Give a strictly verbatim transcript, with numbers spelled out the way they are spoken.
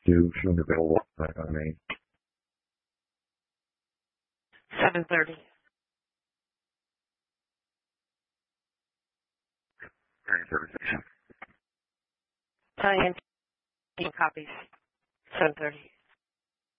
too soon available back on Main? seven thirty. Train service station. Telling him copies. seven thirty.